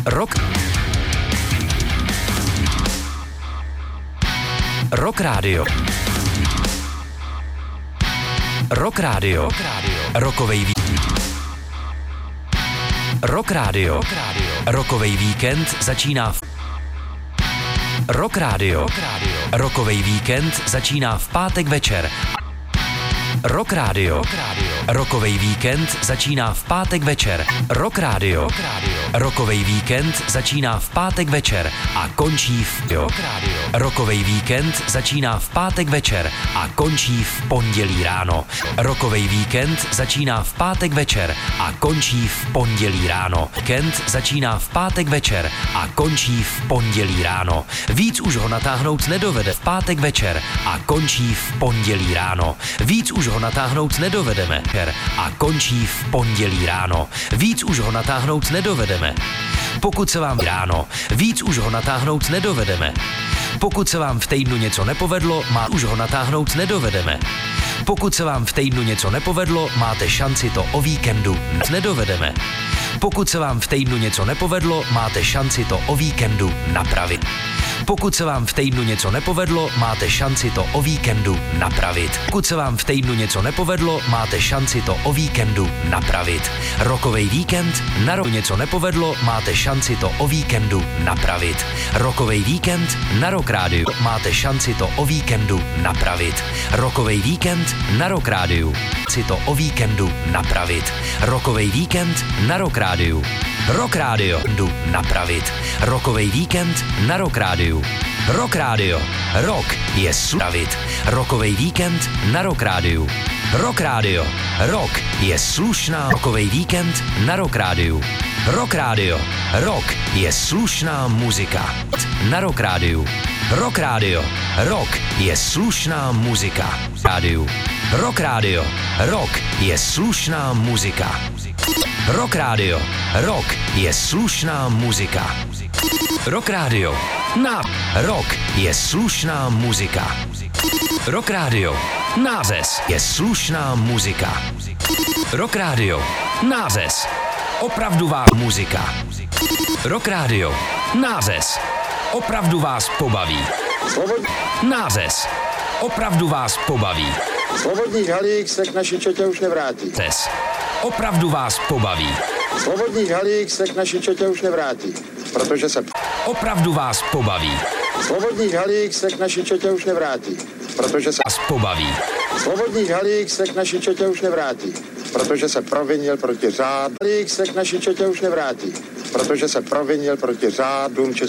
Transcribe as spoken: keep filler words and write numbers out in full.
Rock. Rock Radio. Rock Radio. Rockovej ví... Rock Radio. Rockovej víkend začíná v... Rock Radio. Rockovej víkend začíná v pátek večer. Rock Radio. Rockovej víkend začíná v pátek večer. Rock Radio. Rockovej víkend začíná v pátek večer a končí v... Rockovej víkend začíná v pátek večer a končí v pondělí ráno. Rockovej víkend začíná v pátek večer a končí v pondělí ráno. Víkend začíná v pátek večer a končí v pondělí ráno. Víc už ho natáhnout nedovede v pátek večer a končí v pondělí ráno. Víc už ho natáhnout nedovedeme a končí v pondělí ráno. Víc už ho natáhnout nedovedeme. Pokud se vám ráno, víc už ho natáhnout nedovedeme. Pokud se vám v týdnu něco nepovedlo, má už ho natáhnout nedovedeme. Pokud se vám v týdnu něco nepovedlo, máte šanci to o víkendu nedovedeme. Pokud se vám v týdnu něco nepovedlo, máte šanci to o víkendu napravit. Pokud se vám v týdnu něco nepovedlo, máte šanci to o víkendu napravit. Pokud se vám v týdnu něco nepovedlo, máte šanci to o víkendu napravit. Rockovej víkend, na rok něco nepovedlo, máte šanci to o víkendu napravit. Rockovej víkend, na Rock Radio, máte šanci to o víkendu napravit. Rockovej víkend, na Rock Radio, si to o víkendu napravit. Rockovej víkend, na Rock Radio. Rock Radio jdu napravit. Rockovej víkend na Rock Radio. Rock Radio. Rock je slavit. Rockovej víkend na Rock Radio. Rock Radio. Rock je slušná. Rockovej víkend na Rock Radio. Rock Radio. Rock je slušná muzika. Na Rock Radio. Rock Radio. Rock je slušná muzika. Radio. Rock Radio. Rock je slušná muzika. Rock Radio. Rock je slušná muzika. Rock Radio. Na rock je slušná muzika. Rock Radio. Nářez je slušná muzika. Rock Radio. Nářez. Opravdová muzika. Rock Radio. Nářez. Opravdu vás pobaví. Nářez. Opravdu vás pobaví. Svobodný halík se k naší četě už nevrátí. Nářez. Opravdu vás pobaví. Svobodný halík se k naší četě už nevrátí, protože se... Opravdu vás pobaví. Svobodný halík se k naší četě už nevrátí, protože se... Vás pobaví. Svobodný halík se k naší četě už nevrátí, protože se provinil proti řádu. Halík se k naší četě už nevrátí, protože se provinil proti řádům